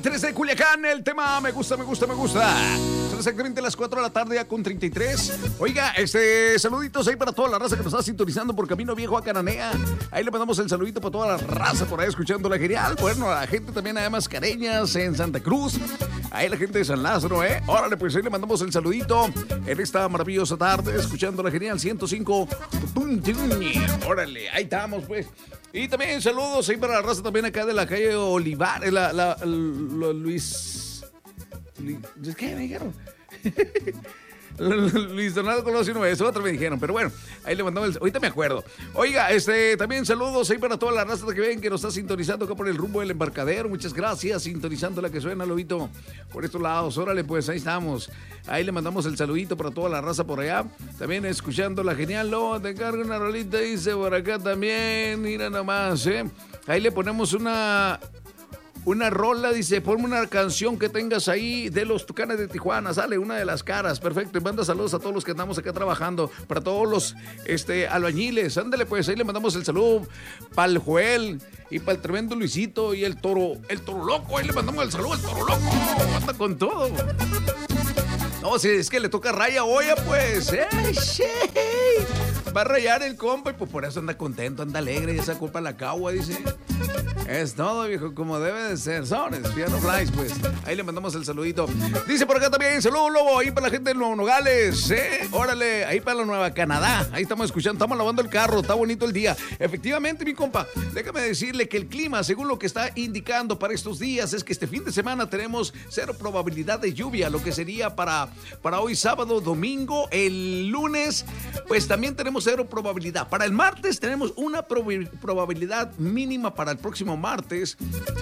3 de Culiacán, el tema me gusta. Son exactamente las 4 de la tarde ya con 33. Oiga, saluditos ahí para toda la raza que nos está sintonizando por Camino Viejo a Cananea. Ahí le mandamos el saludito para toda la raza por ahí escuchando la genial. Bueno, a la gente también a Mascareñas en Santa Cruz. Ahí la gente de San Lázaro, ¿eh? Órale, pues ahí le mandamos el saludito en esta maravillosa tarde escuchando la genial 105. Órale, ahí estamos, pues. Y también saludos ahí para la raza también acá de la calle Olivares, Luis... ¿Qué me dijeron? Luis Donaldo Colosio no es, otro me dijeron, pero bueno, ahí le mandamos ahorita me acuerdo. Oiga, también saludos ahí para toda la raza que ven que nos está sintonizando acá por el rumbo del embarcadero. Muchas gracias, sintonizando la que suena, lobito, por estos lados. Órale, pues ahí estamos. Ahí le mandamos el saludito para toda la raza por allá. También escuchando la genial, te encargo una rolita, dice por acá también. Mira nomás, ahí le ponemos una rola, dice, ponme una canción que tengas ahí de los Tucanes de Tijuana, sale una de las caras, perfecto, y manda saludos a todos los que andamos acá trabajando, para todos los albañiles, ándale pues, ahí le mandamos el saludo para el Joel y para el tremendo Luisito y el toro loco, ahí le mandamos el saludo al toro loco, anda con todo. No, si es que le toca raya hoy, pues, va a rayar el compa y pues por eso anda contento, anda alegre, y esa culpa la cagua, dice. Es todo, viejo, como debe de ser. Sones, Piano Flies, pues. Ahí le mandamos el saludito. Dice por acá también, saludos, Lobo, ahí para la gente de Nuevo Nogales, Órale, ahí para la Nueva Canadá. Ahí estamos escuchando, estamos lavando el carro, está bonito el día. Efectivamente, mi compa, déjame decirle que el clima, según lo que está indicando para estos días, es que este fin de semana tenemos 0 probabilidad de lluvia, lo que sería para hoy sábado, domingo, el lunes, pues también tenemos 0 probabilidad. Para el martes tenemos una probabilidad mínima para el próximo martes,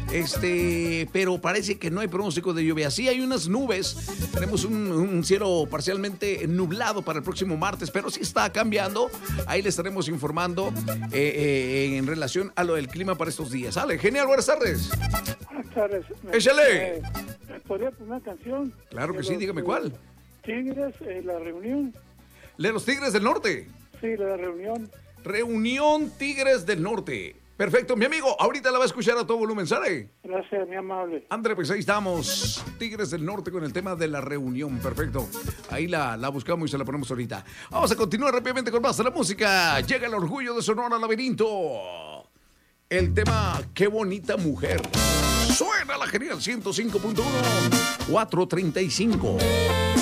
pero parece que no hay pronóstico de lluvia. Sí hay unas nubes, tenemos un cielo parcialmente nublado para el próximo martes, pero sí está cambiando. Ahí le estaremos informando en relación a lo del clima para estos días. Ale, genial, buenas tardes. Buenas tardes. Échale. ¿Podría poner una canción? Claro que sí, dígame cuál. Tigres, La Reunión. ¿De los Tigres del Norte? Sí, La Reunión. Reunión Tigres del Norte. Perfecto, mi amigo, ahorita la va a escuchar a todo volumen, ¿sale? Gracias, mi amable. André, pues ahí estamos, Tigres del Norte con el tema de La Reunión, perfecto. Ahí la buscamos y se la ponemos ahorita. Vamos a continuar rápidamente con más de la música. Llega el orgullo de Sonora Laberinto. El tema Qué Bonita Mujer. Suena la genial 105.1, 435.